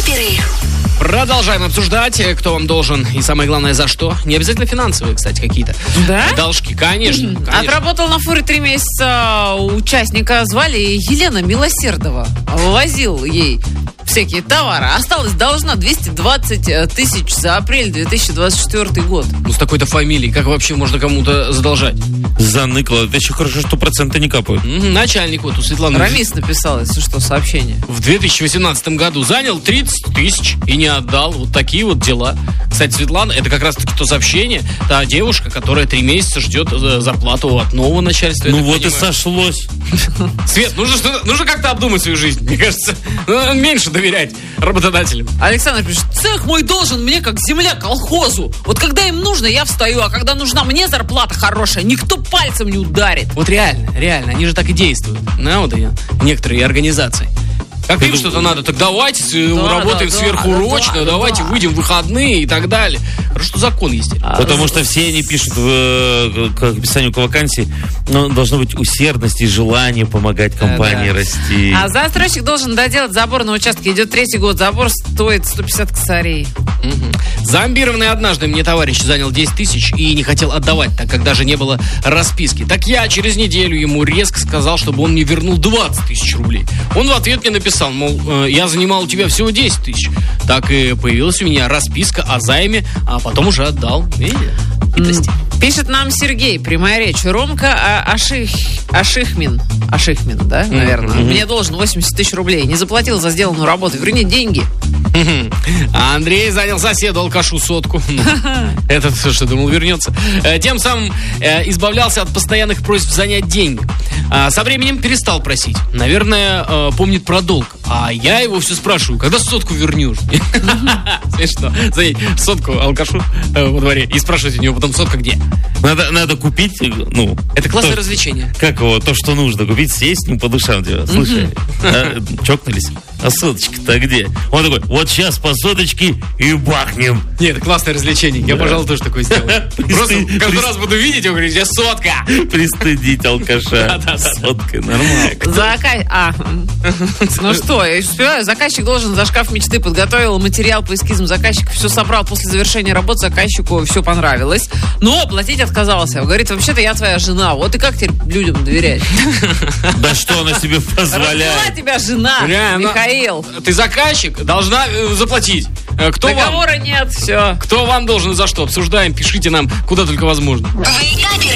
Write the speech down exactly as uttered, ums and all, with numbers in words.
Двойкаперы. Продолжаем обсуждать, кто вам должен и, самое главное, за что. Не обязательно финансовые, кстати, какие-то. Да? Должки, конечно, Mm-hmm. конечно. Отработал на фуре три месяца участника, звали Елена Милосердова. Вывозил ей всякие товары. Осталось должна двести двадцать тысяч за апрель две тысячи двадцать четвёртый год. Ну, с такой-то фамилией, как вообще можно кому-то задолжать? Заныкало. Это еще хорошо, что проценты не капают. М, Начальник вот у Светланы. Рамис написал, если что, сообщение. В две тысячи восемнадцатом году занял тридцать тысяч и не отдал. Вот такие вот дела. Кстати, Светлана, это как раз-таки то сообщение, та девушка, которая три месяца ждет э, зарплату от нового начальства. Ну вот и сошлось. Свет, нужно, что, нужно как-то обдумать свою жизнь, мне кажется. Ну, меньше доверять работодателям. Александр пишет: цех мой должен мне как земля колхозу. Вот когда им нужно, я встаю, а когда нужна мне зарплата хорошая, никто пальцем не ударит. Вот реально, реально, они же так и действуют. На вот они, некоторые организации. Как им что-то надо, так давайте Да, работаем да, сверхурочно, да, да, давайте да. выйдем в выходные и так далее. Хорошо, что закон есть. А, Потому что все они пишут в, э, к описанию к вакансии, но должно быть усердность и желание помогать компании Да. расти. А застройщик должен доделать забор на участке. Идет третий год, забор стоит сто пятьдесят косарей. Угу. Зомбированный однажды мне товарищ занял десять тысяч и не хотел отдавать, так как даже не было расписки. Так я через неделю ему резко сказал, чтобы он мне вернул двадцать тысяч рублей. Он в ответ мне написал, мол, э, я занимал у тебя всего десять тысяч. Так и появилась у меня расписка о займе, а потом уже отдал. Видите? Хитрости. Пишет нам Сергей, прямая речь. Ромка а, Аших, Ашихмин. Ашихмин, да, наверное. Мгм. Мне должен восемьдесят тысяч рублей. Не заплатил за сделанную работу. Верни деньги. А Андрей занял соседу алкашу сотку. Ну, этот, что думал, вернется. Э, Тем самым э, избавлялся от постоянных просьб занять деньги. А со временем перестал просить. Наверное, э, помнит про долг. А я его все спрашиваю, когда сотку вернешь? Смешно. Занять сотку алкашу э, во дворе и спрашивать у него потом, сотка где? Надо, надо купить, ну... Это классное то, развлечение. Как его, то, что нужно купить, сесть с ним по душам. Типа, слушай, а, чокнулись? А соточка-то где? Он такой, вот сейчас по соточке и бахнем. Нет, это классное развлечение. Я, пожалуй, тоже такое сделаю. Просто Присты- каждый присты- раз буду видеть, я говорю, здесь сотка. Пристыдить алкаша. Да-да-да. Соткой, нормально. Зака... А, ну что, я успеваю. Заказчик должен за шкаф мечты подготовил материал по эскизам заказчика, все собрал. После завершения работы заказчику все понравилось, но платить отказался. Говорит, вообще-то я твоя жена. Вот и как теперь людям доверять? Да что она себе Развела позволяет? тебя жена, Реально. Михаил. Ты заказчик, должна э, заплатить. Э, Кто вам, Договора нет, все. кто вам должен и за что? Обсуждаем, пишите нам, куда только возможно. Двойкаперы.